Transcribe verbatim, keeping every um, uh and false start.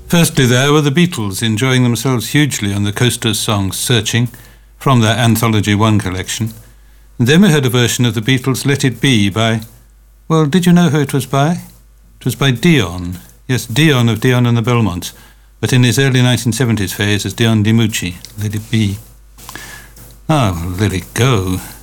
Firstly, there were the Beatles, enjoying themselves hugely on the Coasters song Searching, from their Anthology One collection. And then we heard a version of the Beatles' Let It Be by, well, did you know who it was by? It was by Dion. Yes, Dion of Dion and the Belmonts, but in his early nineteen seventies phase as Dion DiMucci. Let It Be. Ah, well, let it go.